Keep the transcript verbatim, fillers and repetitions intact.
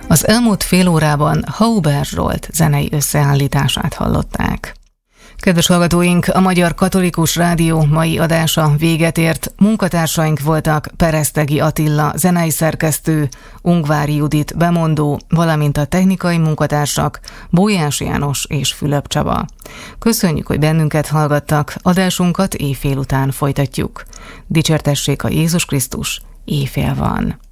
Az elmúlt fél órában Hauber Zsolt zenei összeállítását hallották. Kedves hallgatóink, a Magyar Katolikus Rádió mai adása véget ért. Munkatársaink voltak Peresztegi Attila, zenei szerkesztő, Ungvári Judit, bemondó, valamint a technikai munkatársak Bójás János és Fülöp Csaba. Köszönjük, hogy bennünket hallgattak, adásunkat éjfél után folytatjuk. Dicsértessék a Jézus Krisztus, éjfél van.